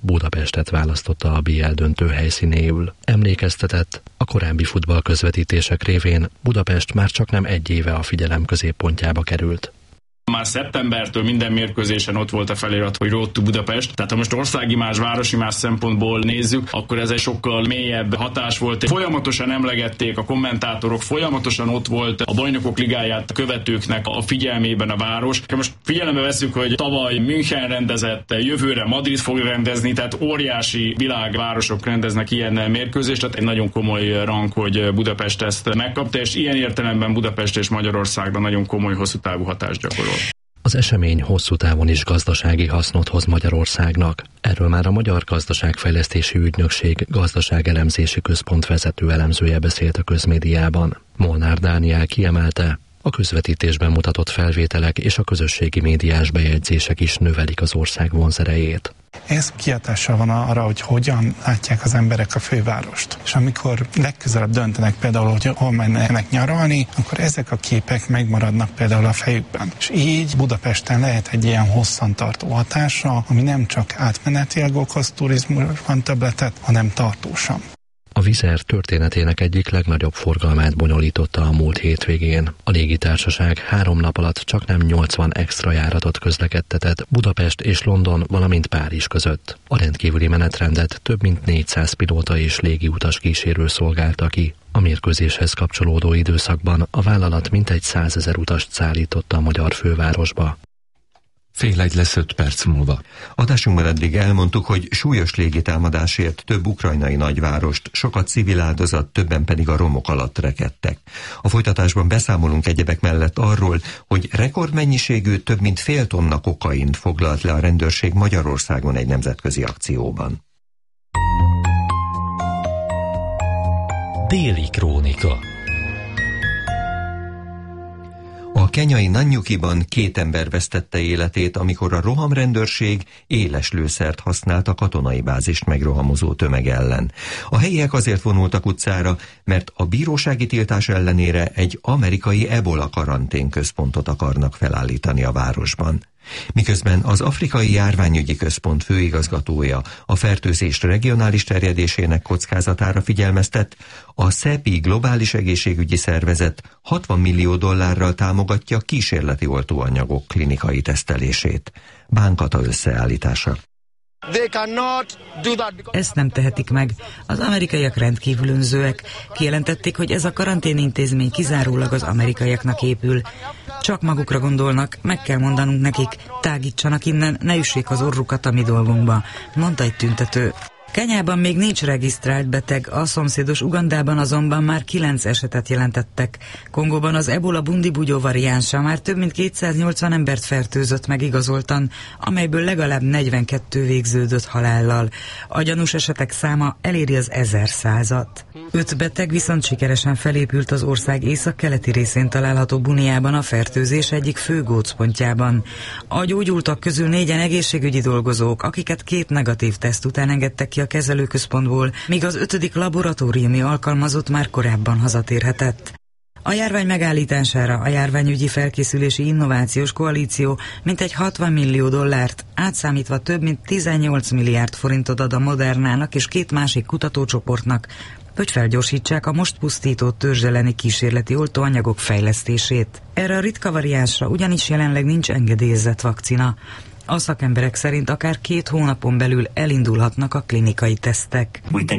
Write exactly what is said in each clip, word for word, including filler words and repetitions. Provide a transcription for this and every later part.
Budapestet választotta a bé el döntő helyszínéül. Emlékeztetett, a korábbi futballközvetítések révén Budapest már csak nem egy éve a figyelem középpontjába került. Már szeptembertől minden mérkőzésen ott volt a felirat, hogy Road to Budapest. Tehát ha most országimázs, városimázs szempontból nézzük, akkor ez egy sokkal mélyebb hatás volt. Folyamatosan emlegették a kommentátorok, folyamatosan ott volt a Bajnokok Ligáját követőknek a figyelmében a város. Most figyelembe veszük, hogy tavaly München rendezett, jövőre Madrid fog rendezni, tehát óriási világvárosok rendeznek ilyen mérkőzést, tehát egy nagyon komoly rang, hogy Budapest ezt megkapta, és ilyen értelemben Budapest és Magyarországra nagyon komoly hosszú távú hatást gyakorol. Az esemény hosszú távon is gazdasági hasznot hoz Magyarországnak. Erről már a Magyar Gazdaságfejlesztési Ügynökség Gazdaságelemzési Központ vezető elemzője beszélt a közmédiában. Molnár Dániel kiemelte, a közvetítésben mutatott felvételek és a közösségi médiás bejegyzések is növelik az ország vonzerejét. Ez kihatással van arra, hogy hogyan látják az emberek a fővárost. És amikor legközelebb döntenek például, hogy hol mennek nyaralni, akkor ezek a képek megmaradnak például a fejükben. És így Budapesten lehet egy ilyen hosszantartó hatása, ami nem csak átmenetileg okoz turizmusban többletet, hanem tartósan. A Wizz Air történetének egyik legnagyobb forgalmát bonyolította a múlt hétvégén. A légitársaság három nap alatt csaknem nyolcvan extra járatot közlekedtetett Budapest és London, valamint Párizs között. A rendkívüli menetrendet több mint négyszáz pilóta és légiutas kísérő szolgálta ki. A mérkőzéshez kapcsolódó időszakban a vállalat mintegy százezer utast szállította a magyar fővárosba. Fél egy lesz öt perc múlva. Adásunkban eddig elmondtuk, hogy súlyos légitámadásért több ukrajnai nagyvárost, sokat civil áldozat, többen pedig a romok alatt rekedtek. A folytatásban beszámolunk egyebek mellett arról, hogy rekordmennyiségű több mint fél tonna kokaint foglalt le a rendőrség Magyarországon egy nemzetközi akcióban. Déli krónika. A kenyai Nanyukiban két ember vesztette életét, amikor a rohamrendőrség éles lőszert használt a katonai bázist megrohamozó tömeg ellen. A helyiek azért vonultak utcára, mert a bírósági tiltás ellenére egy amerikai ebola karanténközpontot akarnak felállítani a városban. Miközben az Afrikai Járványügyi Központ főigazgatója a fertőzés regionális terjedésének kockázatára figyelmeztet, a szépi Globális Egészségügyi Szervezet hatvan millió dollárral támogatja kísérleti oltóanyagok klinikai tesztelését. Bánkata összeállítása. Ezt nem tehetik meg. Az amerikaiak rendkívül önzőek. Kijelentették, hogy ez a karanténintézmény kizárólag az amerikaiaknak épül. Csak magukra gondolnak, meg kell mondanunk nekik, tágítsanak innen, ne üssék az orrukat a mi dolgunkba, mondta egy tüntető. Kenyában még nincs regisztrált beteg, a szomszédos Ugandában azonban már kilenc esetet jelentettek. Kongóban az ebola bundibugyó variánsa már több mint kétszáznyolcvan embert fertőzött meg igazoltan, amelyből legalább negyvenkettő végződött halállal. A gyanús esetek száma eléri az ezer százat. Öt beteg viszont sikeresen felépült az ország északkeleti részén található Buniában, a fertőzés egyik fő gócpontjában. A gyógyultak közül négyen egészségügyi dolgozók, akiket két negatív teszt után engedtek ki a kezelőközpontból, míg az ötödik laboratóriumi alkalmazott már korábban hazatérhetett. A járvány megállítására a Járványügyi Felkészülési Innovációs Koalíció mintegy hatvan millió dollárt, átszámítva több mint tizennyolc milliárd forintot ad a Modernának és két másik kutatócsoportnak, hogy felgyorsítsák a most pusztító törzs elleni kísérleti oltóanyagok fejlesztését. Erre a ritka variánsra ugyanis jelenleg nincs engedélyezett vakcina. A szakemberek szerint akár két hónapon belül elindulhatnak a klinikai tesztek.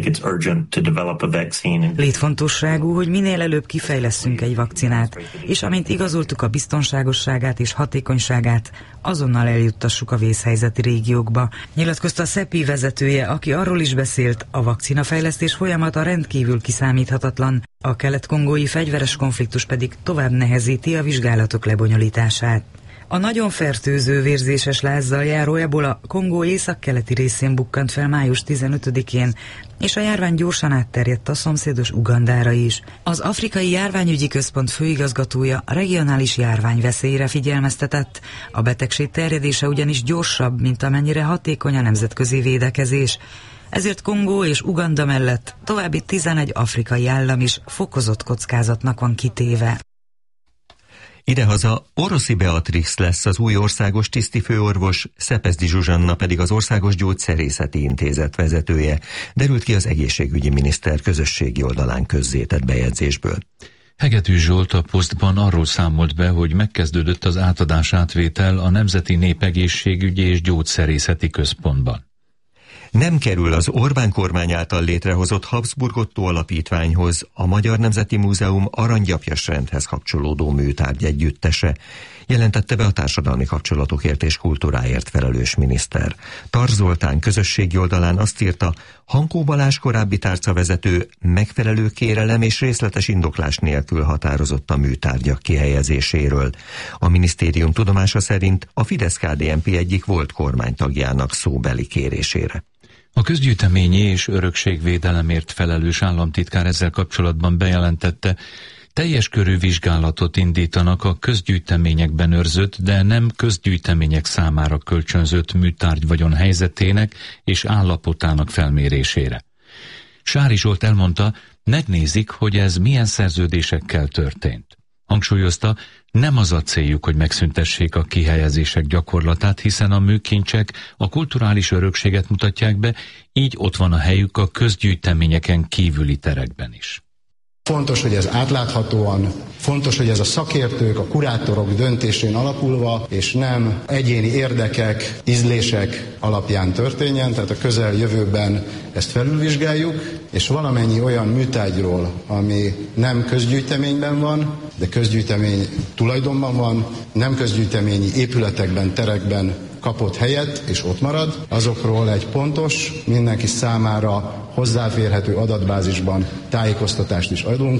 Létfontosságú, hogy minél előbb kifejlesszünk egy vakcinát, és amint igazoltuk a biztonságosságát és hatékonyságát, azonnal eljuttassuk a vészhelyzeti régiókba. Nyilatkozta a szépi vezetője, aki arról is beszélt, a vakcinafejlesztés folyamata rendkívül kiszámíthatatlan, a kelet-kongói fegyveres konfliktus pedig tovább nehezíti a vizsgálatok lebonyolítását. A nagyon fertőző vérzéses lázzal járó ebola Kongó északkeleti részén bukkant fel május tizenötödikén, és a járvány gyorsan átterjedt a szomszédos Ugandára is. Az Afrikai Járványügyi Központ főigazgatója regionális járványveszélyre figyelmeztetett. A betegség terjedése ugyanis gyorsabb, mint amennyire hatékony a nemzetközi védekezés. Ezért Kongó és Uganda mellett további tizenegy afrikai állam is fokozott kockázatnak van kitéve. Idehaza Oroszi Beatrix lesz az új országos tisztifőorvos, Szepezdi Zsuzsanna pedig az Országos Gyógyszerészeti Intézet vezetője, derült ki az egészségügyi miniszter közösségi oldalán közzétett bejegyzésből. Hegedűs Zsolt a Posztban arról számolt be, hogy megkezdődött az átadás-átvétel a Nemzeti Népegészségügyi és Gyógyszerészeti Központban. Nem kerül az Orbán kormány által létrehozott Habsburg Otto alapítványhoz a Magyar Nemzeti Múzeum aranygyapjasrendhez kapcsolódó műtárgy együttese, jelentette be a társadalmi kapcsolatokért és kultúráért felelős miniszter. Tarz Zoltán közösségi oldalán azt írta, Hankó Balázs korábbi tárcavezető megfelelő kérelem és részletes indoklás nélkül határozott a műtárgyak kihelyezéséről. A minisztérium tudomása szerint a Fidesz-ká dé en pé egyik volt kormánytagjának szóbeli kérésére. A közgyűjteményi és örökségvédelemért felelős államtitkár ezzel kapcsolatban bejelentette, teljes körű vizsgálatot indítanak a közgyűjteményekben őrzött, de nem közgyűjtemények számára kölcsönzött műtárgyvagyon helyzetének és állapotának felmérésére. Sári Zsolt elmondta, megnézik, hogy ez milyen szerződésekkel történt. Hangsúlyozta, nem az a céljuk, hogy megszüntessék a kihelyezések gyakorlatát, hiszen a műkincsek a kulturális örökséget mutatják be, így ott van a helyük a közgyűjteményeken kívüli terekben is. Fontos, hogy ez átláthatóan, fontos, hogy ez a szakértők, a kurátorok döntésén alapulva, és nem egyéni érdekek, ízlések alapján történjen, tehát a közeljövőben ezt felülvizsgáljuk, és valamennyi olyan műtárgyról, ami nem közgyűjteményben van, de közgyűjtemény tulajdonban van, nem közgyűjteményi épületekben, terekben kapott helyet, és ott marad, azokról egy pontos, mindenki számára hozzáférhető adatbázisban tájékoztatást is adunk.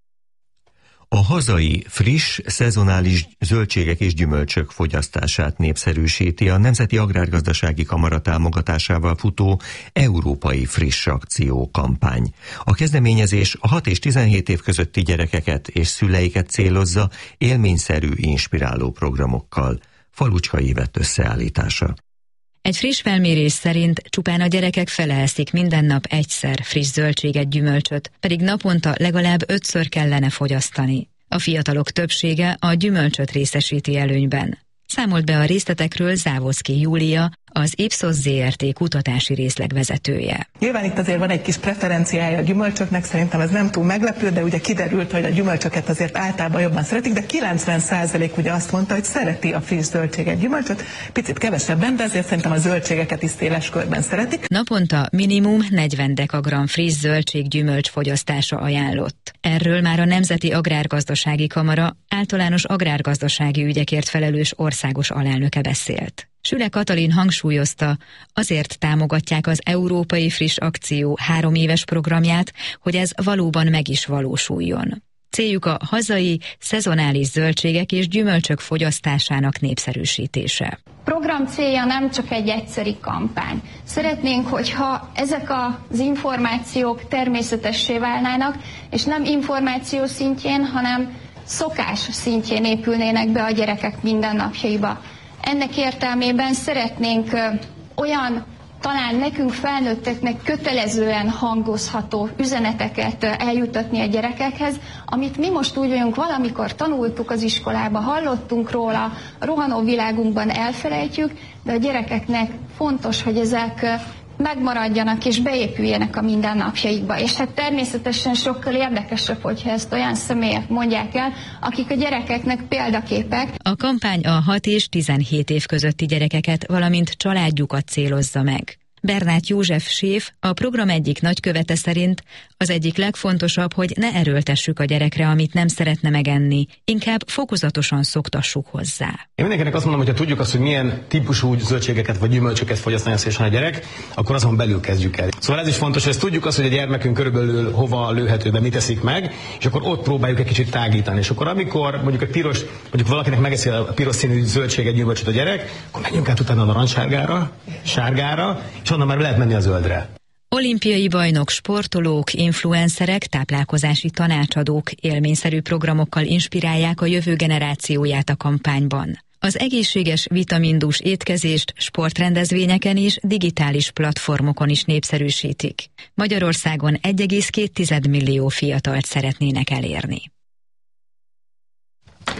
A hazai, friss, szezonális zöldségek és gyümölcsök fogyasztását népszerűsíti a Nemzeti Agrárgazdasági Kamara támogatásával futó Európai Friss Akció kampány. A kezdeményezés a hat és tizenhét év közötti gyerekeket és szüleiket célozza élményszerű, inspiráló programokkal. Falucska Ivett összeállítása. Egy friss felmérés szerint csupán a gyerekek fele eszik minden nap egyszer friss zöldséget, gyümölcsöt, pedig naponta legalább ötször kellene fogyasztani. A fiatalok többsége a gyümölcsöt részesíti előnyben. Számolt be a részletekről Závoszki Júlia, az Ipsos zé er té kutatási részleg vezetője. Nyilván itt azért van egy kis preferenciája a gyümölcsöknek, szerintem ez nem túl meglepő, de ugye kiderült, hogy a gyümölcsöket azért általában jobban szeretik, de kilencven százalék ugye azt mondta, hogy szereti a friss zöldséget, gyümölcsöt, picit kevesebben, de azért szerintem a zöldségeket is széles körben szeretik. Naponta minimum negyven dekagram friss zöldség gyümölcs fogyasztása ajánlott. Erről már a Nemzeti Agrárgazdasági Kamara általános agrárgazdasági ügyekért felelős országos alelnöke beszélt. Süle Katalin hangsúlyozta, azért támogatják az Európai Friss Akció három éves programját, hogy ez valóban meg is valósuljon. Céljuk a hazai, szezonális zöldségek és gyümölcsök fogyasztásának népszerűsítése. A program célja nem csak egy egyszeri kampány. Szeretnénk, hogyha ezek az információk természetessé válnának, és nem információ szintjén, hanem szokás szintjén épülnének be a gyerekek mindennapjaiba. Ennek értelmében szeretnénk olyan, talán nekünk felnőtteknek kötelezően hangozható üzeneteket eljutatni a gyerekekhez, amit mi most úgy vagyunk, valamikor tanultuk az iskolába, hallottunk róla, a rohanó világunkban elfelejtjük, de a gyerekeknek fontos, hogy ezek megmaradjanak és beépüljenek a mindennapjaikba. És hát természetesen sokkal érdekesebb, hogyha ezt olyan személyek mondják el, akik a gyerekeknek példaképek. A kampány a hat és tizenhét év közötti gyerekeket, valamint családjukat célozza meg. Bernát József séf, a program egyik nagykövete szerint az egyik legfontosabb, hogy ne erőltessük a gyerekre, amit nem szeretne megenni, inkább fokozatosan szoktassuk hozzá. Én mindenkinek azt mondom, hogy ha tudjuk azt, hogy milyen típusú zöldségeket vagy gyümölcsöket fogyaszt nagyon szívesen a gyerek, akkor azon belül kezdjük el. Szóval ez is fontos, hogy ezt tudjuk azt, hogy a gyermekünk körülbelül hova lőhető be, mit eszik meg, és akkor ott próbáljuk egy kicsit tágítani. És akkor amikor mondjuk a piros, mondjuk valakinek megeszi a piros színű zöldséget, gyümölcsöt a gyerek, akkor menjünk át utána a narancssárgára, sárgára, és onnan már lehet menni a zöldre. Olimpiai bajnok, sportolók, influencerek, táplálkozási tanácsadók élményszerű programokkal inspirálják a jövő generációját a kampányban. Az egészséges, vitamindús étkezést sportrendezvényeken és digitális platformokon is népszerűsítik. Magyarországon egy egész két millió fiatalt szeretnének elérni.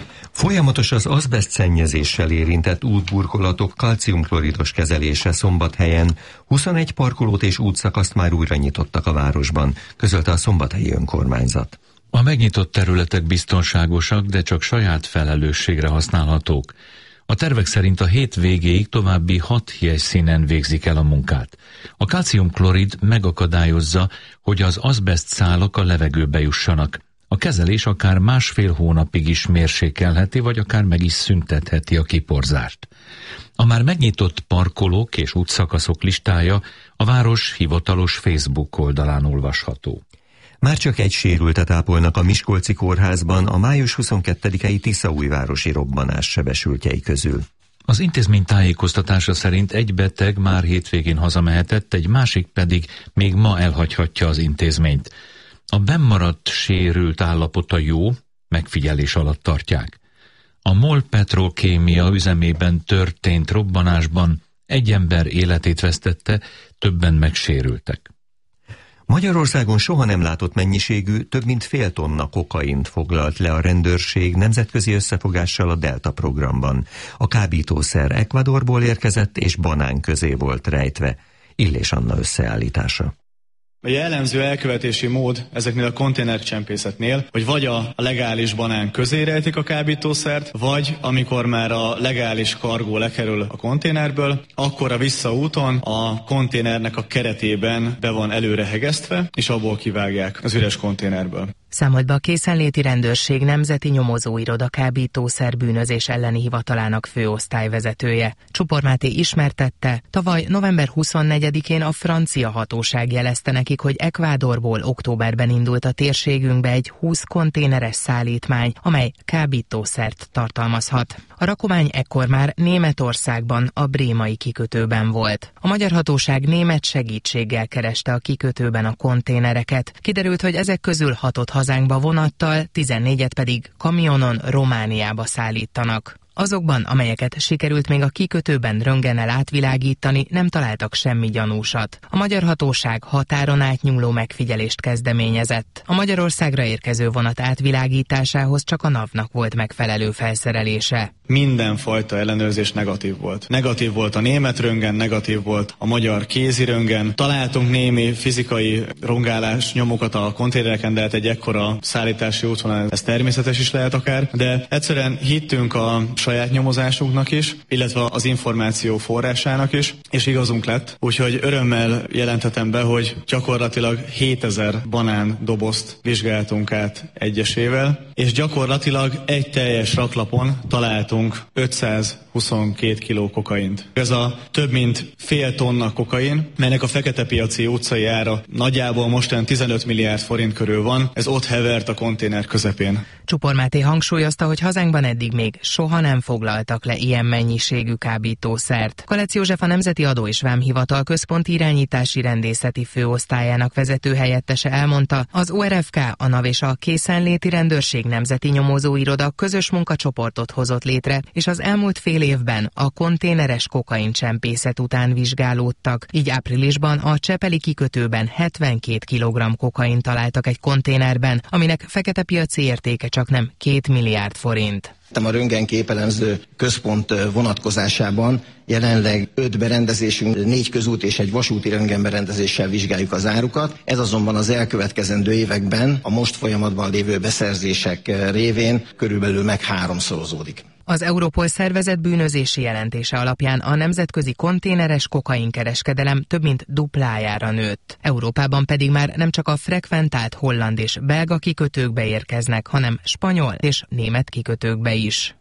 Folyamatos az azbeszt szennyezéssel érintett útburkolatok kalciumkloridos kezelése Szombathelyen. huszonegy parkolót és útszakaszt már újra nyitottak a városban, közölte a szombathelyi önkormányzat. A megnyitott területek biztonságosak, de csak saját felelősségre használhatók. A tervek szerint a hét végéig további hat helyszínen végzik el a munkát. A kalciumklorid megakadályozza, hogy az azbeszt szálak a levegőbe jussanak. A kezelés akár másfél hónapig is mérsékelheti, vagy akár meg is szüntetheti a kiporzást. A már megnyitott parkolók és útszakaszok listája a város hivatalos Facebook oldalán olvasható. Már csak egy sérültet ápolnak a Miskolci kórházban a május huszonkettedikei tiszaújvárosi robbanás sebesültjei közül. Az intézmény tájékoztatása szerint egy beteg már hétvégén hazamehetett, egy másik pedig még ma elhagyhatja az intézményt. A bennmaradt sérült állapota jó, megfigyelés alatt tartják. A MOL Petrokémia üzemében történt robbanásban egy ember életét vesztette, többen megsérültek. Magyarországon soha nem látott mennyiségű, több mint fél tonna kokaint foglalt le a rendőrség nemzetközi összefogással a Delta programban. A kábítószer Ecuadorból érkezett és banán közé volt rejtve. Illés Anna összeállítása. A jellemző elkövetési mód ezeknél a konténercsempészetnél, hogy vagy a legális banán közé rejtik a kábítószert, vagy amikor már a legális kargó lekerül a konténerből, akkor a visszaúton a konténernek a keretében be van előre hegesztve, és abból kivágják az üres konténerből. Számolt be a Készenléti Rendőrség Nemzeti Nyomozóiroda kábítószer bűnözés elleni hivatalának főosztályvezetője. Csupor Máté ismertette, tavaly november huszonnegyedikén a francia hatóság jelezte nekik, hogy Ecuadorból októberben indult a térségünkbe egy húsz konténeres szállítmány, amely kábítószert tartalmazhat. A rakomány ekkor már Németországban, a brémai kikötőben volt. A magyar hatóság német segítséggel kereste a kikötőben a konténereket. Kiderült, hogy ezek közül hatot hazánkba vonattal, tizennégyet pedig kamionon Romániába szállítanak. Azokban, amelyeket sikerült még a kikötőben röntgennel átvilágítani, nem találtak semmi gyanúsat. A magyar hatóság határon átnyúló megfigyelést kezdeményezett. A Magyarországra érkező vonat átvilágításához csak a NAV-nak volt megfelelő felszerelése. Mindenfajta ellenőrzés negatív volt. Negatív volt a német röntgen, negatív volt a magyar kézi röntgen. Találtunk némi fizikai rongálás nyomokat a konténereken, de hát egy ekkora szállítási útvonal, ez természetes is lehet akár, de egyszerűen hittünk a saját nyomozásunknak is, illetve az információ forrásának is, és igazunk lett. Úgyhogy örömmel jelenthetem be, hogy gyakorlatilag hétezer banán dobozt vizsgáltunk át egyesével, és gyakorlatilag egy teljes raklapon találtunk ötszázhuszonkét kiló kokaint. Ez a több mint fél tonna kokain, melynek a fekete piaci utcai ára nagyjából mostan tizenöt milliárd forint körül van, ez ott hevert a konténer közepén. Csupor Máté hangsúlyozta, hogy hazánkban eddig még soha nem foglaltak le ilyen mennyiségű kábítószert. Kalec József, a Nemzeti Adó és Vámhivatal központi irányítási rendészeti főosztályának vezető helyettese elmondta, az o er ef ká, a NAV és a Készenléti Rendőrség Nemzeti Nyomozóiroda közös munkacsoportot hozott létre, és az elmúlt fél évben a konténeres kokaincsempészet után vizsgálódtak. Így áprilisban a csepeli kikötőben hetvenkét kilogramm kokain találtak egy konténerben, aminek fekete piaci értéke csak nem két milliárd forint. A röntgenképelemző központ vonatkozásában jelenleg öt berendezésünk, négy közút és egy vasúti röntgenberendezéssel vizsgáljuk az árukat. Ez azonban az elkövetkezendő években a most folyamatban lévő beszerzések révén körülbelül meg háromszorozódik. Az Europol szervezett bűnözési jelentése alapján a nemzetközi konténeres kokainkereskedelem több mint duplájára nőtt. Európában pedig már nem csak a frekventált holland és belga kikötőkbe érkeznek, hanem spanyol és német kikötőkbe is.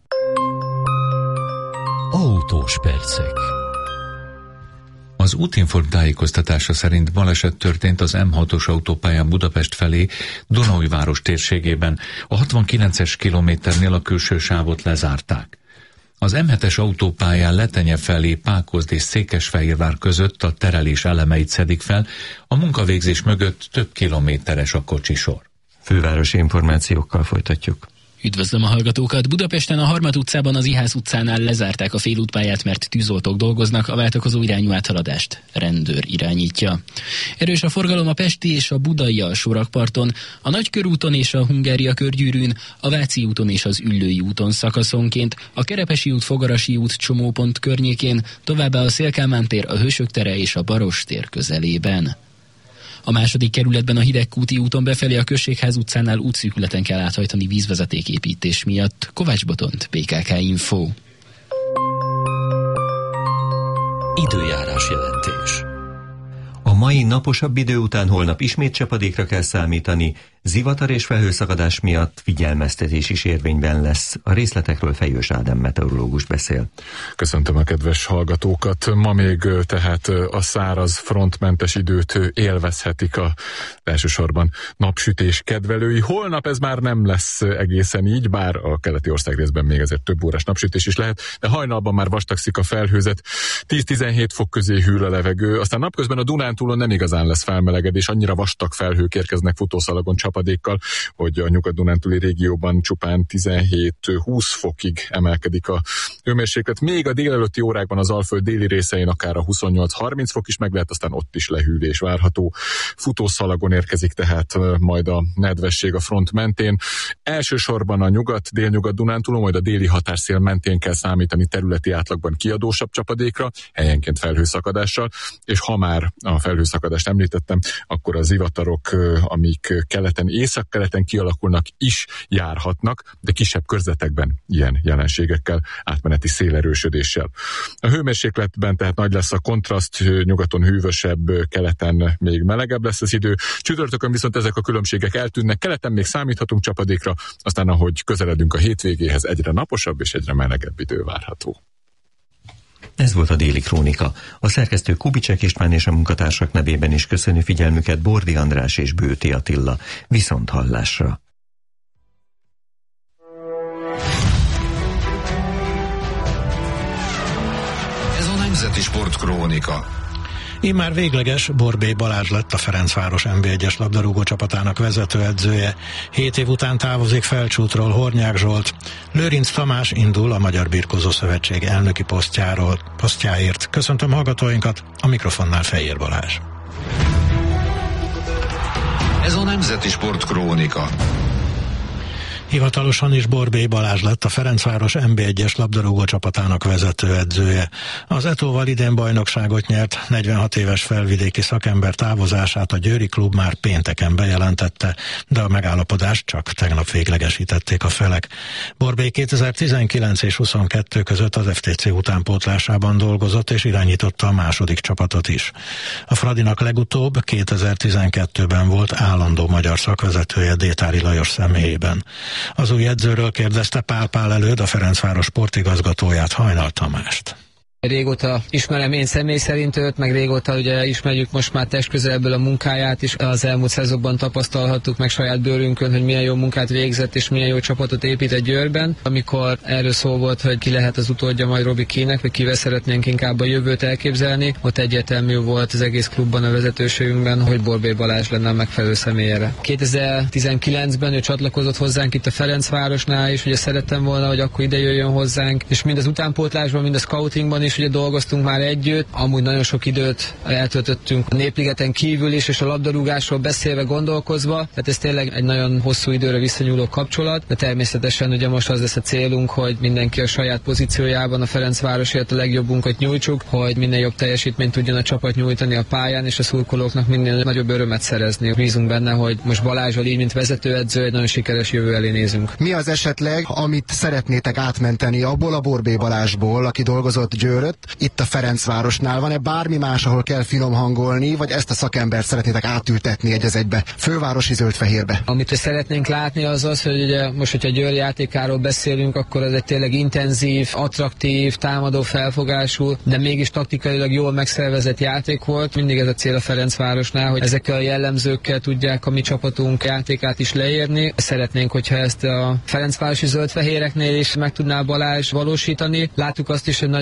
Autós percek. Az Útinform tájékoztatása szerint baleset történt az em hatos autópályán Budapest felé, Dunaújváros térségében. A hatvankilences kilométernél a külső sávot lezárták. Az em hetes autópályán Letenye felé Pákozd és Székesfehérvár között a terelés elemeit szedik fel, a munkavégzés mögött több kilométeres a kocsisor. Fővárosi információkkal folytatjuk. Üdvözlöm a hallgatókat! Budapesten a Harmat utcában az Ihász utcánál lezárták a félútpályát, mert tűzoltók dolgoznak, a váltakozó irányú áthaladást rendőr irányítja. Erős a forgalom a pesti és a budai alsórakparton, a Nagykörúton és a Hungária körgyűrűn, a Váci úton és az Üllői úton szakaszonként, a Kerepesi út, Fogarasi út csomópont környékén, továbbá a Széll-Kálmán tér, a Hősök tere és a Baross tér közelében. A második kerületben a Hidegkúti úton befelé a Községház utcánál útszűkületen kell áthajtani vízvezetéképítés miatt. Kovács Botont, bé ká ká Info. Időjárás jelentés. A mai naposabb idő után holnap ismét csapadékra kell számítani, zivatar és felhőszakadás miatt figyelmeztetés is érvényben lesz. A részletekről Fejős Ádám meteorológus beszél. Köszöntöm a kedves hallgatókat. Ma még tehát a száraz frontmentes időt élvezhetik a elsősorban napsütés kedvelői. Holnap ez már nem lesz egészen így, bár a keleti ország részben még ezért több órás napsütés is lehet, de hajnalban már vastagszik a felhőzet, tíz-tizenhét fok közé hűl a levegő, aztán napközben a Dunántúlon nem igazán lesz felmelegedés, annyira vastag felhők érkeznek futószalagon csapadékkal, hogy a nyugat-dunántúli régióban csupán tizenhét-húsz fokig emelkedik a hőmérséklet. Még a délelőtti órákban az Alföld déli részein akár a huszonnyolc-harminc fok is meg lehet, aztán ott is lehűlés várható. Futószalagon érkezik tehát majd a nedvesség a front mentén. Elsősorban a nyugat-délnyugat-dunántúlon, majd a déli határszél mentén kell számítani területi átlagban kiadósabb csapadékra, helyenként felhőszakadással, és ha már a felhőszakadást említettem, akkor a zivatarok, amik keleten, északkeleten kialakulnak, is járhatnak, de kisebb körzetekben ilyen jelenségekkel, átmeneti szélerősödéssel. A hőmérsékletben tehát nagy lesz a kontraszt, nyugaton hűvösebb, keleten még melegebb lesz az idő. Csütörtökön viszont ezek a különbségek eltűnnek, keleten még számíthatunk csapadékra, aztán ahogy közeledünk a hétvégéhez, egyre naposabb és egyre melegebb idő várható. Ez volt a Déli Krónika. A szerkesztő Kubicsek István és a munkatársak nevében is köszönő figyelmüket Bordi András és Bőti Attila. Viszont hallásra! Ez a Nemzeti Sport Krónika. Immár végleges, Borbély Balázs lett a Ferencváros en bé egyes labdarúgó csapatának vezetőedzője. Hét év után távozik Felcsútról Hornyák Zsolt. Lőrinc Tamás indul a Magyar Birkózó Szövetség elnöki posztjáról, posztjáért. Köszöntöm hallgatóinkat, a mikrofonnál Fejér Balázs. Ez a Nemzeti Sport Krónika. Hivatalosan is Borbély Balázs lett a Ferencváros en bé egyes labdarúgó csapatának vezetőedzője. Az Etóval idén bajnokságot nyert, negyvenhat éves felvidéki szakember távozását a győri klub már pénteken bejelentette, de a megállapodást csak tegnap véglegesítették a felek. Borbély kétezer-tizenkilenc és huszonkettő között az ef té cé utánpótlásában dolgozott és irányította a második csapatot is. A Fradinak legutóbb kétezer-tizenkettőben volt állandó magyar szakvezetője Détári Lajos személyében. Az új edzőről kérdezte Pál Pál Előd, a Ferencváros sportigazgatóját, Hajnal Tamást. Régóta ismerem én személy szerint őt, meg régóta ugye ismerjük most már testközelből a munkáját is. Az elmúlt szezonban tapasztalhattuk meg saját bőrünkön, hogy milyen jó munkát végzett és milyen jó csapatot épített Győrben. Amikor erről szó volt, hogy ki lehet az utódja majd Robi Kének, vagy kivel szeretnénk inkább a jövőt elképzelni, ott egyértelmű volt az egész klubban, a vezetőségünkben, hogy Borbély Balázs lenne a megfelelő személyére. kétezer-tizenkilencben ő csatlakozott hozzánk itt a Ferencvárosnál, és ugye szerettem volna, hogy akkor ide jöjjön hozzánk, és mind az utánpótlásban, mind a scoutingban is ugye dolgoztunk már együtt, amúgy nagyon sok időt eltöltöttünk a Népligeten kívül is, és a labdarúgásról beszélve, gondolkozva, tehát ez tényleg egy nagyon hosszú időre visszanyúló kapcsolat, de természetesen ugye most az lesz a célunk, hogy mindenki a saját pozíciójában a Ferencvárosért a legjobbunkat nyújtsuk, hogy minél jobb teljesítményt tudjon a csapat nyújtani a pályán, és a szurkolóknak minél nagyobb örömet szerezni. Bízunk benne, hogy most Balázsral így, mint vezetőedző, egy nagyon sikeres jövő elé nézünk. Mi az esetleg, amit szeretnétek átmenteni abból a Borbély Balázsból, aki dolgozott Győr, itt a Ferencvárosnál? Van-e bármi más, ahol kell finom hangolni, vagy ezt a szakembert szeretnétek átültetni egy az egybe, fővárosi zöld-fehérbe? Amit szeretnénk látni az az, hogy ugye most, hogyha Győr játékáról beszélünk, akkor ez egy tényleg intenzív, attraktív, támadó felfogású, de mégis taktikailag jól megszervezett játék volt. Mindig ez a cél a Ferencvárosnál, hogy ezekkel a jellemzőkkel tudják a mi csapatunk játékát is leírni. Szeretnénk, hogyha ezt a ferencvárosi zöld-fehéreknél is meg tudná Balázs valósítani. Láttuk azt is, hogy nagyon sok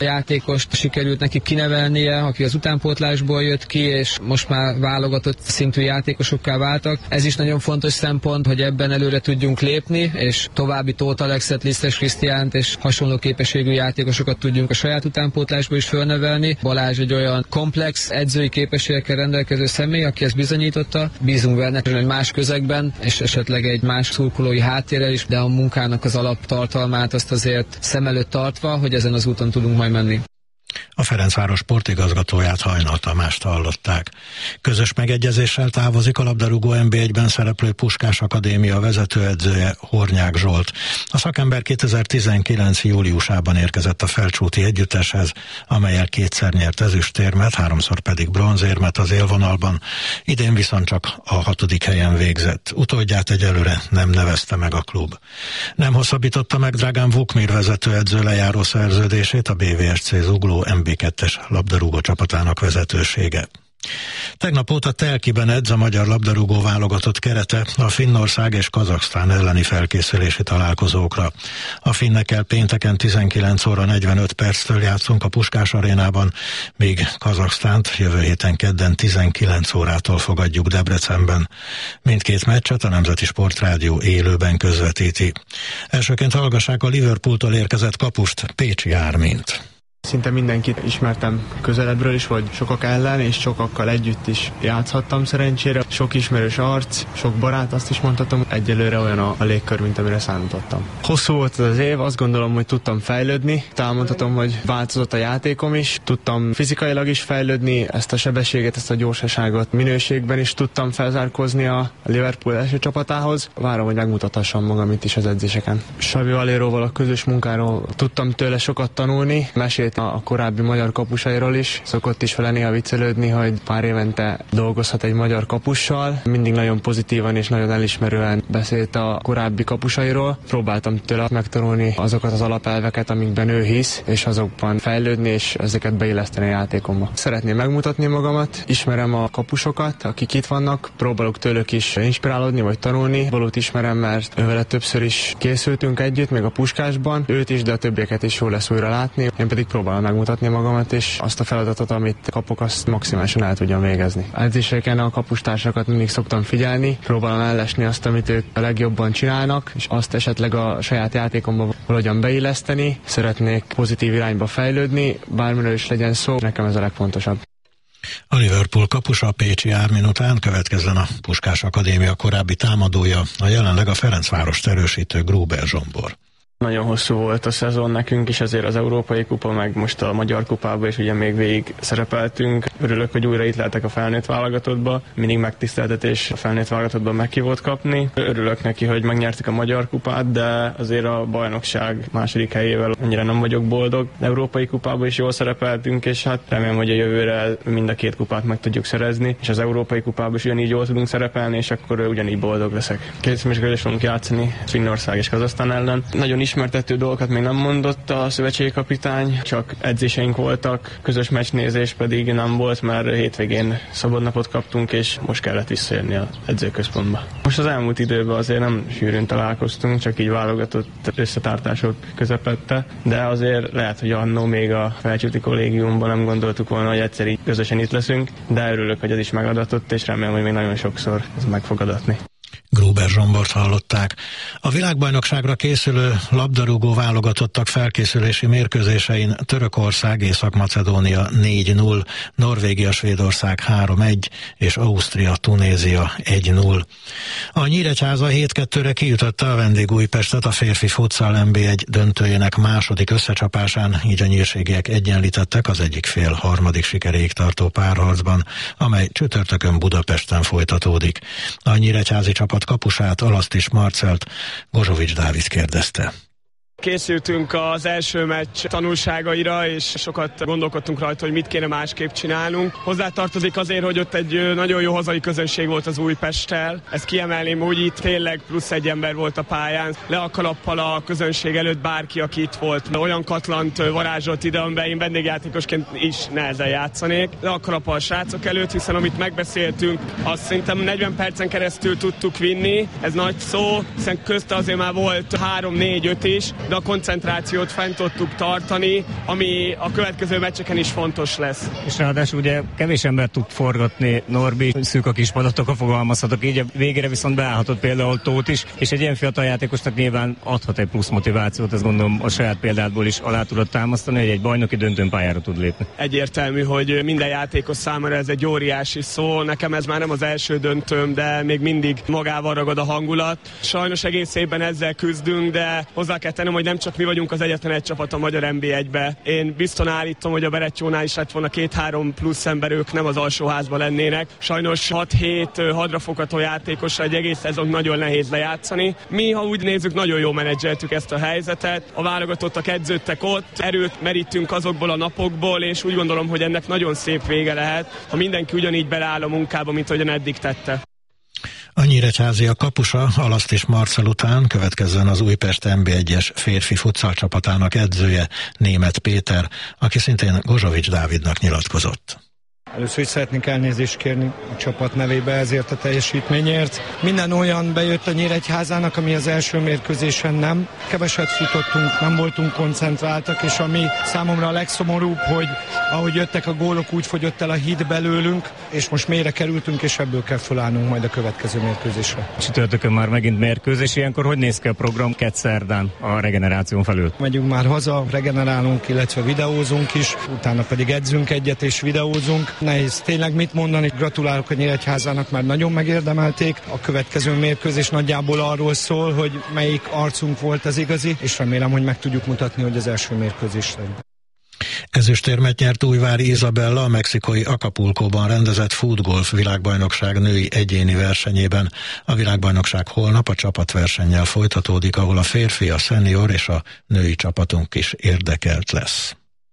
játékost sikerült neki kinevelnie, aki az utánpótlásból jött ki, és most már válogatott szintű játékosokká váltak. Ez is nagyon fontos szempont, hogy ebben előre tudjunk lépni, és további Tóth Alexet, Lisztes Krisztiánt és hasonló képességű játékosokat tudjunk a saját utánpótlásból is fölnevelni. Balázs egy olyan komplex edzői képességekkel rendelkező személy, aki ezt bizonyította. Bízunk benne, hogy más közegben, és esetleg egy más szurkolói háttérrel is, de a munkának az alaptartalmát azt azért szem előtt tartva, hogy ezen az úton tudunk majd menni. A Ferencváros sportigazgatóját, Hajnal Tamást hallották. Közös megegyezéssel távozik a labdarúgó en bé egyben szereplő Puskás Akadémia vezetőedzője, Hornyák Zsolt. A szakember kétezer-tizenkilenc júliusában érkezett a Felcsúti együtteshez, amellyel kétszer nyert ezüstérmet, háromszor pedig bronzérmet az élvonalban. Idén viszont csak a hatodik helyen végzett. Utódját egyelőre nem nevezte meg a klub. Nem hosszabbította meg Dragan Vukmir vezetőedző lejáró szerződését a bé vé es cé Zugló en bé kettes labdarúgó csapatának vezetősége. Tegnap óta Telkiben edz a magyar labdarúgó válogatott kerete a Finnország és Kazaksztán elleni felkészülési találkozókra. A finnekkel pénteken tizenkilenc óra negyvenöt perctől játszunk a Puskás arénában, míg Kazaksztánt jövő héten kedden tizenkilenc órától fogadjuk Debrecenben. Mindkét meccset a Nemzeti Sportrádió élőben közvetíti. Elsőként hallgassák a Liverpooltól érkezett kapust, Pécsi Ármint. Szinte mindenkit ismertem közelebbről is, vagy sokak ellen, és sokakkal együtt is játszhattam szerencsére. Sok ismerős arc, sok barát, azt is mondhatom, egyelőre olyan a, a légkör, mint amire számítottam. Hosszú volt az év, azt gondolom, hogy tudtam fejlődni. Talán mondhatom, hogy változott a játékom is, tudtam fizikailag is fejlődni, ezt a sebességet, ezt a gyorsaságot minőségben is tudtam felzárkózni a Liverpool első csapatához. Várom, hogy megmutathassam magam itt is az edzéseken. Xavi Valéróval a közös munkáról tudtam tőle sokat tanulni, mesélt a korábbi magyar kapusairól is. Szokott is vele néha viccelődni, hogy pár évente dolgozhat egy magyar kapussal. Mindig nagyon pozitívan és nagyon elismerően beszélt a korábbi kapusairól. Próbáltam tőle megtanulni azokat az alapelveket, amikben ő hisz, és azokban fejlődni, és ezeket beilleszteni a játékomba. Szeretném megmutatni magamat, ismerem a kapusokat, akik itt vannak, próbálok tőlük is inspirálódni vagy tanulni. Valót ismerem, mert ővele többször is készültünk együtt, még a Puskásban. Őt is, de a többieket is jó lesz újra látni. Én pedig próbálom megmutatni magamat, és azt a feladatot, amit kapok, azt maximálisan el tudjam végezni. Edzéseken a kapustársakat mindig szoktam figyelni, próbálom ellesni azt, amit ők a legjobban csinálnak, és azt esetleg a saját játékomba valahogyan beilleszteni. Szeretnék pozitív irányba fejlődni, bármiről is legyen szó, nekem ez a legfontosabb. A Liverpool kapusa Pécsi Ármin után következzen a Puskás Akadémia korábbi támadója, a jelenleg a Ferencvárost erősítő Gruber Zsombor. Nagyon hosszú volt a szezon nekünk is, ezért az Európai Kupa, meg most a Magyar Kupában is ugye még végig szerepeltünk. Örülök, hogy újra itt lehetek a felnőtt válogatottba. Mindig megtiszteltetés a felnőtt válogatottban meghívót kapni. Örülök neki, hogy megnyertük a Magyar Kupát, de azért a bajnokság második helyével annyira nem vagyok boldog. Az Európai Kupában is jól szerepeltünk, és hát remélem, hogy a jövőre mind a két kupát meg tudjuk szerezni, és az Európai Kupában is ugyanígy jól tudunk szerepelni, és akkor ugyanígy boldog leszek. Két mérkőzést fogunk játszani Finnország és Kazahsztán ellen. Nagyon ismertető dolgokat még nem mondott a szövetségkapitány, csak edzéseink voltak, közös meccsnézés pedig nem volt, mert hétvégén szabadnapot kaptunk, és most kellett visszajönni az edzőközpontba. Most az elmúlt időben azért nem sűrűn találkoztunk, csak így válogatott összetartások közepette, de azért lehet, hogy annó még a Felcsúti kollégiumban nem gondoltuk volna, hogy egyszer így közösen itt leszünk, de örülök, hogy ez is megadatott, és remélem, hogy még nagyon sokszor ez meg fog adatni. Gruber Zsombort hallották. A világbajnokságra készülő labdarúgó válogatottak felkészülési mérkőzésein Törökország, Észak-Macedónia négy null, Norvégia, Svédország három egy és Ausztria, Tunézia egy null. A Nyíregyháza hét kettőre kiütötte a vendég Újpestet a férfi futsal en bé egy döntőjének második összecsapásán, így a nyírségiek egyenlítettek az egyik fél harmadik sikeréig tartó párharcban, amely csütörtökön Budapesten folytatódik. A nyíregyházi csapat kapusát, Alasztis Marcelt Gozsovics Dávid kérdezte. Készültünk az első meccs tanulságaira, és sokat gondolkodtunk rajta, hogy mit kéne másképp csinálnunk. Hozzátartozik azért, hogy ott egy nagyon jó hazai közönség volt az Újpesttel. Ezt kiemelném, hogy itt tényleg plusz egy ember volt a pályán. Le a kalappal a közönség előtt bárki, aki itt volt. Olyan katlant varázsolt ide, amiben én vendégjátékosként is nehezen játszanék. Le a kalappal a srácok előtt, hiszen amit megbeszéltünk, azt szerintem negyven percen keresztül tudtuk vinni. Ez nagy szó, hiszen közte azért már volt három négy öt is. de a koncentrációt fent tudtuk tartani, ami a következő meccseken is fontos lesz. És ráadásul ugye kevés ember tud forgatni, Norbi, szűk a kis padatok, a fogalmazhatok így, a végére viszont beállhatott például Tóth is, és egy ilyen fiatal játékosnak nyilván adhat egy plusz motivációt, ezt gondolom a saját példádból is alá tudod támasztani, hogy egy bajnoki döntőn pályára tud lépni. Egyértelmű, hogy minden játékos számára ez egy óriási szó, nekem ez már nem az első döntőm, de még mindig magával ragad a hangulat. Sajnos egész évben ezzel küzdünk, de hozzá kell tennem, hogy nem csak mi vagyunk az egyetlen egy csapat a magyar en bé egybe. Én bizton állítom, hogy a Berettyónál is lett volna két-három plusz ember, ők nem az alsóházban lennének. Sajnos hat-hét hadrafogható játékosra egy egész szezon nagyon nehéz lejátszani. Mi, ha úgy nézzük, nagyon jól menedzseltük ezt a helyzetet. A válogatottak edződtek ott, erőt merítünk azokból a napokból, és úgy gondolom, hogy ennek nagyon szép vége lehet, ha mindenki ugyanígy beleáll a munkába, mint ahogyan eddig tette. A Nyíregyházi a kapusa Alaszt Marcell után következzen az Újpest en bé egyes férfi futsal csapatának edzője, Németh Péter, aki szintén Gozsovics Dávidnak nyilatkozott. Először is szeretnénk elnézést kérni a csapat nevébe ezért a teljesítményért. Minden olyan bejött a Nyíregyházának, ami az első mérkőzésen nem. Keveset futottunk, nem voltunk koncentráltak, és ami számomra a legszomorúbb, hogy ahogy jöttek a gólok, úgy fogyott el a hit belőlünk, és most mélyre kerültünk, és ebből kell felállnunk majd a következő mérkőzésre. Csütörtökön már megint mérkőzés, ilyenkor hogy néz ki a program kedd szerdán a regeneráción felül? Megyünk már haza, regenerálunk, illetve videózunk is, utána pedig edzünk egyet és videózunk. Nehéz tényleg mit mondani, gratulálok a Nyíregyházának, mert nagyon megérdemelték. A következő mérkőzés nagyjából arról szól, hogy melyik arcunk volt az igazi, és remélem, hogy meg tudjuk mutatni, hogy az első mérkőzés lesz. Ezüstérmet nyert Újvári Izabella a mexikói Acapulcóban rendezett futgolf világbajnokság női egyéni versenyében. A világbajnokság holnap a csapatversennyel folytatódik, ahol a férfi, a szenior és a női csapatunk is érdekelt lesz.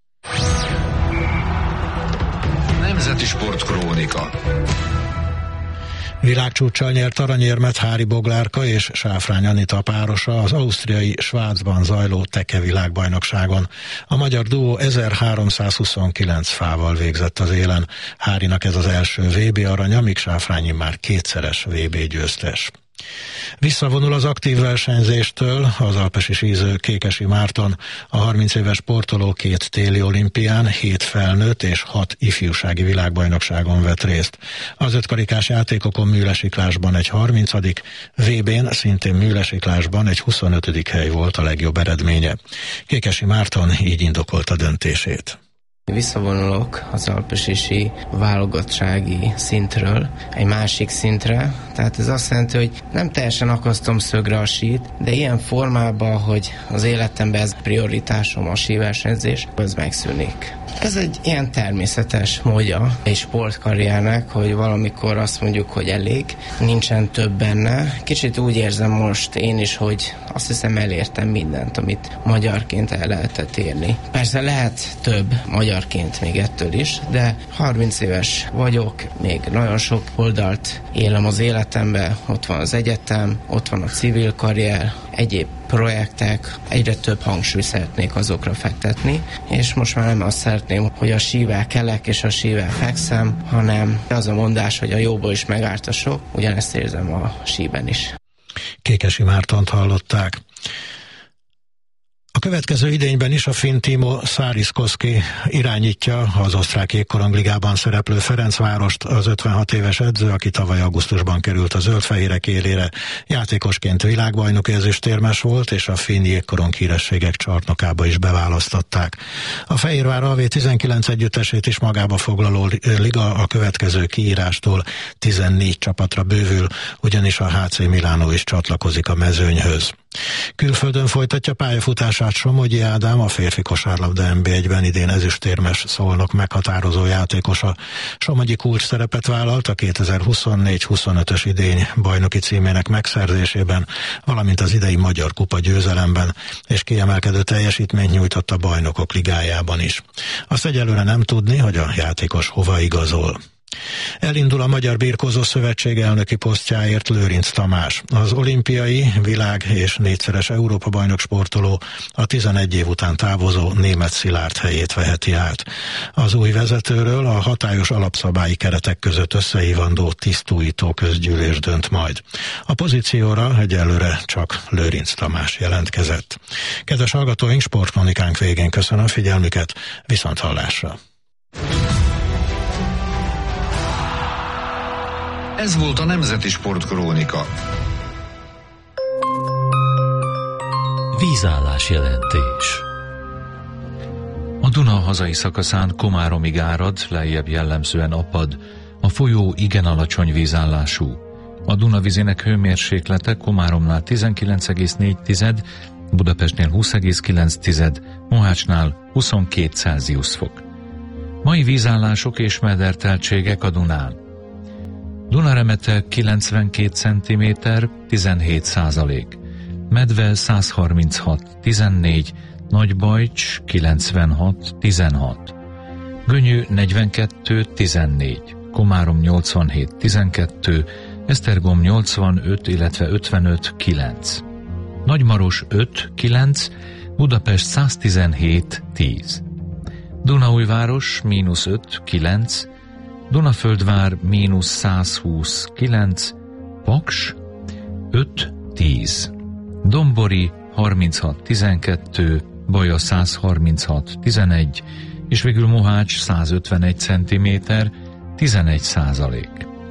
Nemzeti Sportkrónika. Világcsúccsal nyert aranyérmet Hári Boglárka és Sáfrány Anita párosa az ausztriai Svájcban zajló teke világbajnokságon. A magyar duó ezerháromszázhuszonkilenc fával végzett az élen. Hárinak ez az első vé bé aranya, míg Sáfrányi már kétszeres vé bé győztes. Visszavonul az aktív versenyzéstől az alpesi síző Kékesi Márton. A harminc éves sportoló két téli olimpián, hét felnőtt és hat ifjúsági világbajnokságon vett részt. Az ötkarikás játékokon műlesiklásban egy harmincadik, vé bén szintén műlesiklásban egy huszonötödik hely volt a legjobb eredménye. Kékesi Márton így indokolta döntését. Visszavonulok az alpesi válogattsági szintről egy másik szintre, tehát ez azt jelenti, hogy nem teljesen akasztom szögre a sít, de ilyen formában, hogy az életemben ez prioritásom a síversenyzés, ez megszűnik. Ez egy ilyen természetes módja egy sportkarriernek, hogy valamikor azt mondjuk, hogy elég, nincsen több benne. Kicsit úgy érzem most én is, hogy azt hiszem elértem mindent, amit magyarként el lehetett érni. Persze lehet több magyarként még ettől is, de harminc éves vagyok, még nagyon sok oldalt élem az életembe, ott van az egyetem, ott van a civil karrier, egyéb projektek, egyre több hangsúlyt szeretnék azokra fektetni, és most már nem azt szeretném, hogy a sível kelek és a sível fekszem, hanem az a mondás, hogy a jóból is megárt a sok, ugyanezt érzem a síben is. Kékesi Mártont hallották. A következő idényben is a finn Timo Saariskoski irányítja az osztrák jégkorongligában szereplő Ferencvárost, az ötvenhat éves edző, aki tavaly augusztusban került a zöldfehérek élére. Játékosként világbajnoki ezüstérmes volt, és a finn jégkorong hírességek csarnokába is beválasztották. A Fehérvár á vé tizenkilenc együttesét is magába foglaló liga a következő kiírástól tizennégy csapatra bővül, ugyanis a há cé Milánó is csatlakozik a mezőnyhöz. Külföldön folytatja pályafutását Somogyi Ádám, a férfi kosárlabda en bé egyben idén ezüstérmes Szolnok meghatározó játékosa. Somogyi kulcs szerepet vállalt a kétezer-huszonnégy huszonötös idény bajnoki címének megszerzésében, valamint az idei Magyar Kupa győzelemben, és kiemelkedő teljesítményt nyújtott a Bajnokok Ligájában is. Azt egyelőre nem tudni, hogy a játékos hova igazol. Elindul a Magyar Birkózó Szövetség elnöki posztjáért Lőrinc Tamás. Az olimpiai, világ és négyszeres Európa-bajnok sportoló a tizenegy év után távozó Németh Szilárd helyét veheti át. Az új vezetőről a hatályos alapszabályi keretek között összehívandó tisztújító közgyűlés dönt majd. A pozícióra egyelőre csak Lőrinc Tamás jelentkezett. Kedves hallgatóink, sportkronikánk végén köszönöm figyelmüket, viszont hallásra! Ez volt a Nemzeti Sportkrónika. Vízállás jelentés. A Duna hazai szakaszán Komáromig árad, lejjebb jellemzően apad, a folyó igen alacsony vízállású. A Duna vizének hőmérséklete Komáromnál tizenkilenc egész négy, Budapestnél húsz egész kilenc, Mohácsnál huszonkét Celsius fok. Mai vízállások és mederteltségek a Dunán. Dunaremete kilencvenkét centiméter, tizenhét százalék. Medve száz harminchat, tizennégy, Nagybajcs kilencvenhat, tizenhat. Gönyű negyvenkettő, tizennégy, Komárom nyolcvanhét, tizenkettő, Esztergom nyolcvanöt, illetve ötvenöt, kilenc. Nagymaros öt, kilenc, Budapest száztizenhét, tíz. Dunaújváros mínusz öt, kilenc, Dunaföldvár mínusz százhúsz, kilenc, Paks öt, tíz. Dombori harminchat, tizenkettő, Baja száz harminchat, tizenegy, és végül Mohács százötvenegy centiméter, tizenegy százalék.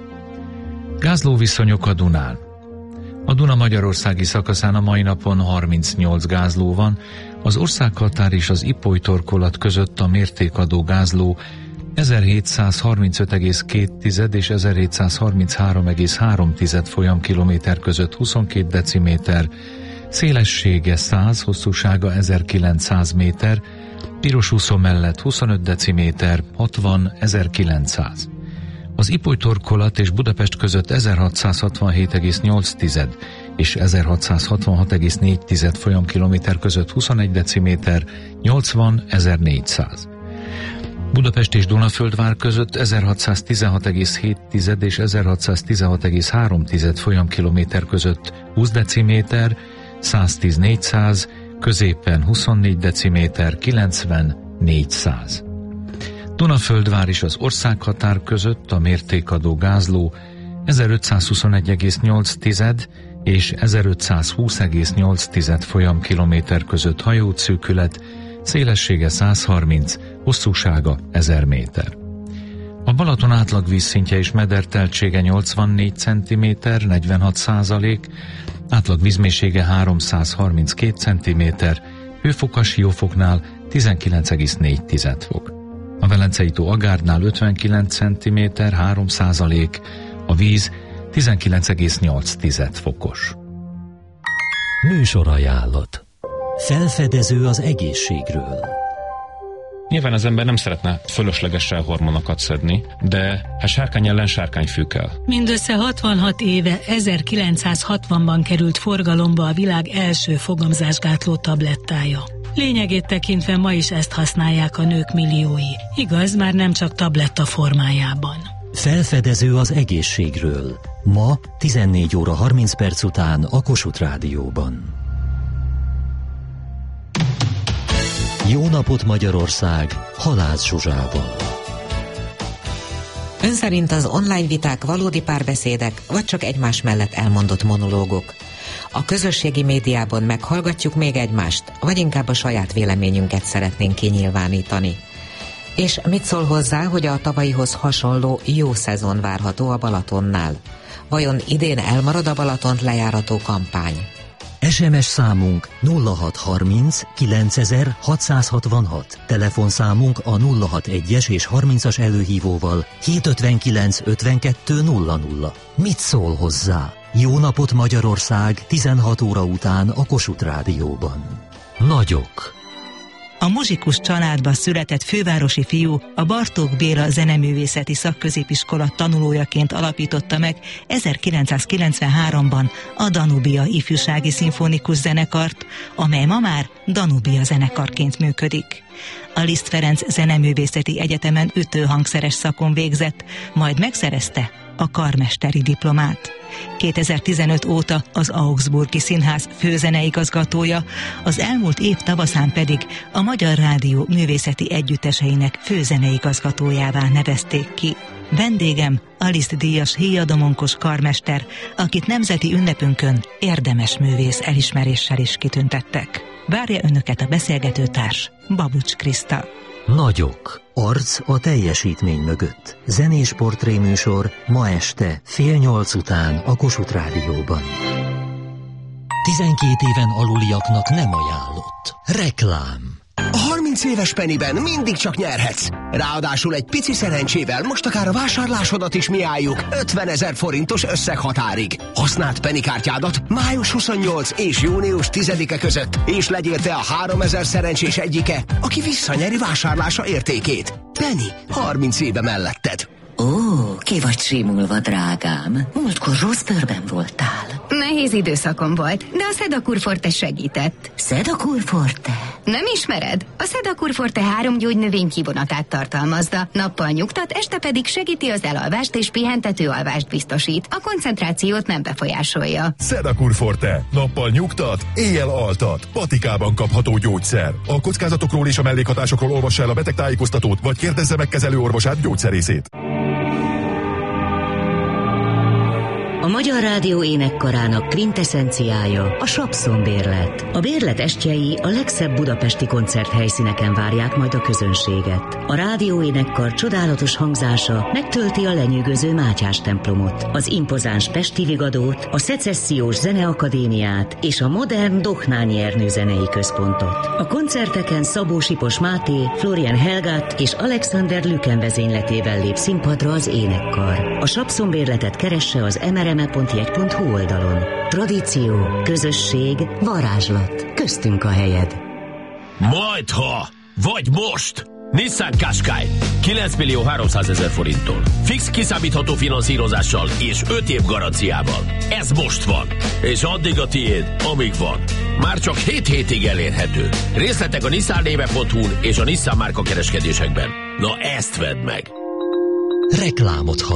Gázlóviszonyok a Dunán. A Duna magyarországi szakaszán a mai napon harmincnyolc gázló van, az országhatár és az Ipoly-torkolat között a mértékadó gázló ezerhétszázharmincöt egész két és ezerhétszázharminchárom egész három folyamkilométer között huszonkét deciméter, szélessége száz, hosszúsága ezerkilencszáz méter, pirosúszó mellett huszonöt deciméter, hatvan, ezerkilencszáz. Az Ipoly-torkolat és Budapest között ezerhatszázhatvanhét egész nyolc és ezerhatszázhatvanhat egész négy folyamkilométer között huszonegy deciméter, nyolcvan, ezernégyszáz. Budapest és Dunaföldvár között ezerhatszáztizenhat egész hét és ezerhatszáztizenhat egész három folyamkilométer között húsz deciméter, száztíz, négyszáz, középen huszonnégy deciméter, kilencven, négyszáz. Dunaföldvár és az országhatár között a mértékadó gázló ezerötszázhuszonegy egész nyolc és ezerötszázhúsz egész nyolc folyamkilométer között hajószűkület, szélessége száz harminc, hosszúsága ezer méter. A Balaton átlag vízszintje és mederteltsége nyolcvannégy centiméter, negyvenhat százalék, átlag vízmélysége háromszázharminckét centiméter, hőfok a Siófoknál tizenkilenc egész négy fok. A Velencei tó Agárdnál ötvenkilenc centiméter, három százalék, a víz tizenkilenc egész nyolc fokos. Műsorajánlat. Felfedező az egészségről. Nyilván az ember nem szeretne fölöslegesen hormonokat szedni, de hát sárkány ellen sárkányfű kell. Mindössze hatvanhat éve, ezerkilencszázhatvanban került forgalomba a világ első fogamzásgátló tablettája. Lényegét tekintve ma is ezt használják a nők milliói. Igaz, már nem csak tabletta formájában. Felfedező az egészségről. Ma tizennégy óra harminc perc után a Kossuth Rádióban. Jó napot Magyarország, Halász Zsuzsával. Ön szerint az online viták valódi párbeszédek, vagy csak egymás mellett elmondott monológok? A közösségi médiában meghallgatjuk még egymást, vagy inkább a saját véleményünket szeretnénk kinyilvánítani? És mit szól hozzá, hogy a tavalyihoz hasonló jó szezon várható a Balatonnál? Vajon idén elmarad a Balatont lejárató kampány? es em es számunk nulla hat harminc kilencezer hatszázhatvanhat, telefonszámunk a nulla hatvanas és harmincas előhívóval hétszázötvenkilenc ötvenkettő nulla nulla. Mit szól hozzá? Jó napot Magyarország tizenhat óra után a Kossuth Rádióban. Nagyok. A muzsikus családba született fővárosi fiú a Bartók Béla Zeneművészeti Szakközépiskola tanulójaként alapította meg ezerkilencszázkilencvenháromban a Danubia Ifjúsági Szimfonikus Zenekart, amely ma már Danubia zenekarként működik. A Liszt Ferenc Zeneművészeti Egyetemen ütőhangszeres szakon végzett, majd megszerezte a karmesteri diplomát. kétezer-tizenöt óta az Augsburgi Színház főzeneigazgatója, az elmúlt év tavaszán pedig a Magyar Rádió művészeti együtteseinek főzeneigazgatójává nevezték ki. Vendégem a Liszt díjas híjadomonkos karmester, akit nemzeti ünnepünkön érdemes művész elismeréssel is kitüntettek. Várja önöket a beszélgetőtárs, Babucs Kriszta. Nagyok. Arc a teljesítmény mögött. Zenés portréműsor ma este fél nyolc után a Kossuth Rádióban. tizenkét éven aluliaknak nem ajánlott. Reklám. A harminc éves Pennyben mindig csak nyerhetsz. Ráadásul egy pici szerencsével most akár a vásárlásodat is mi álljuk ötvenezer forintos összeghatárig. Használd Penny kártyádat május huszonnyolc és június tizedike között, és legyél te a háromezer szerencsés egyike, aki visszanyeri vásárlása értékét. Penny, harminc éve melletted. Ó, ki vagy simulva, drágám. Múltkor rossz bőrben voltál. Nehéz időszakom volt, de a Sedakur Forte segített. Sedakur Forte? Nem ismered? A Sedakur Forte három gyógynövény kivonatát tartalmazza. Nappal nyugtat, este pedig segíti az elalvást és pihentető alvást biztosít. A koncentrációt nem befolyásolja. Sedakur Forte. Nappal nyugtat, éjjel altat. Patikában kapható gyógyszer. A kockázatokról és a mellékhatásokról olvassa el a betegtájékoztatót, vagy kérdezze meg kezelő orvosát, gyógyszerészét. A Magyar Rádió énekkarának kvintessenciája a Sapszon-bérlet. A bérlet estjei a legszebb budapesti koncerthelyszíneken várják majd a közönséget. A rádió énekkar csodálatos hangzása megtölti a lenyűgöző Mátyás templomot, az impozáns Pesti Vigadót, a Szecessziós Zeneakadémiát és a modern Dohnányi Ernő zenei központot. A koncerteken Szabó Sipos Máté, Florian Helgát és Alexander Lüken vezényletével lép színpadra az énekkar. A Sapszon-bérletet keresse az em er em e pont jegy pont hu oldalon. Tradíció, közösség, varázslat. Köztünk a helyed. Majdha, vagy most! Nissan Qashqai kilenc millió háromszázezer forinttól. Fix kiszámítható finanszírozással és öt év garanciával. Ez most van. És addig a tiéd, amíg van. Már csak hét hétig elérhető. Részletek a nissan néve pont hu-n és a Nissan márka kereskedésekben. Na ezt vedd meg! Reklámot